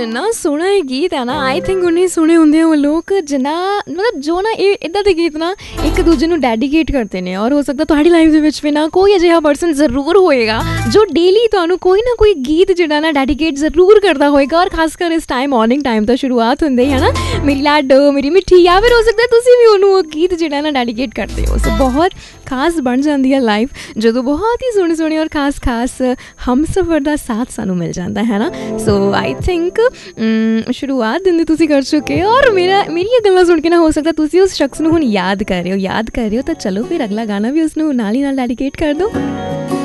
ਜਿੰਨਾ ਸੋਹਣਾ ਇਹ ਗੀਤ ਹੈ ਨਾ, ਆਈ ਥਿੰਕ ਉਨੇ ਸੁਣੇ ਹੁੰਦੇ ਆ ਉਹ ਲੋਕ ਜਿੰਨਾ ਮਤਲਬ ਜੋ ਨਾ ਇਹ ਇੱਦਾਂ ਦੇ ਗੀਤ ਨਾ ਇੱਕ ਦੂਜੇ ਨੂੰ ਡੈਡੀਕੇਟ ਕਰਦੇ ਨੇ। ਔਰ ਹੋ ਸਕਦਾ ਤੁਹਾਡੀ ਲਾਈਫ ਦੇ ਵਿੱਚ ਵੀ ਨਾ ਕੋਈ ਅਜਿਹਾ ਪਰਸਨ ਜ਼ਰੂਰ ਹੋਏਗਾ ਜੋ ਡੇਲੀ ਤੁਹਾਨੂੰ ਕੋਈ ਨਾ ਕੋਈ ਗੀਤ ਜਿਹੜਾ ਨਾ ਡੈਡੀਕੇਟ ਜ਼ਰੂਰ ਕਰਦਾ ਹੋਏਗਾ। ਔਰ ਖਾਸ ਕਰ ਇਸ ਟਾਈਮ ਮੋਰਨਿੰਗ ਟਾਈਮ ਤੋਂ ਸ਼ੁਰੂਆਤ ਹੁੰਦੀ ਹੈ ਨਾ, ਮੇਰੀ ਲਾਡੋ ਮੇਰੀ ਮਿੱਠੀ, ਜਾਂ ਫਿਰ ਹੋ ਸਕਦਾ ਤੁਸੀਂ ਵੀ ਉਹਨੂੰ ਉਹ ਗੀਤ ਜਿਹੜਾ ਨਾ ਡੈਡੀਕੇਟ ਕਰਦੇ ਹੋ। ਸੋ ਬਹੁਤ ਖਾਸ ਬਣ ਜਾਂਦੀ ਹੈ ਲਾਈਫ ਜਦੋਂ ਬਹੁਤ ਹੀ ਸੋਹਣੇ ਸੋਹਣੇ ਔਰ ਖਾਸ ਹਮਸਫਰ ਦਾ ਸਾਥ ਸਾਨੂੰ ਮਿਲ ਜਾਂਦਾ ਹੈ ਨਾ। ਸੋ ਆਈ ਥਿੰਕ ਸ਼ੁਰੂਆਤ ਦਿਨ ਦੀ ਤੁਸੀਂ ਕਰ ਚੁੱਕੇ ਹੋ। ਔਰ ਮੇਰੀਆਂ ਗੱਲਾਂ ਸੁਣ ਕੇ ਨਾ ਹੋ ਸਕਦਾ ਤੁਸੀਂ ਉਸ ਸ਼ਖਸ ਨੂੰ ਹੁਣ ਯਾਦ ਕਰ ਰਹੇ ਹੋ ਤਾਂ ਚਲੋ ਫਿਰ ਅਗਲਾ ਗਾਣਾ ਵੀ ਉਸਨੂੰ ਨਾਲ ਹੀ ਨਾਲ ਡੈਡੀਕੇਟ ਕਰ ਦਿਓ।